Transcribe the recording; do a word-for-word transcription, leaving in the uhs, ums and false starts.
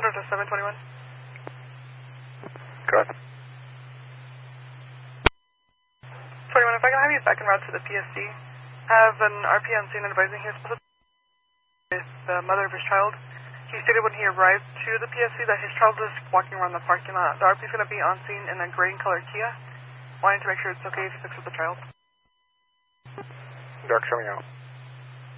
Toronto seven twenty-one. Go ahead. twenty-one, if I can have you back en route to the P S C, have an R P on scene advising he was supposed to be with the mother of his child. He stated when he arrived to the P S C that his child was walking around the parking lot. The R P is going to be on scene in a gray color Kia. Wanting to make sure it's okay if he picks up the child. Dark, showing out.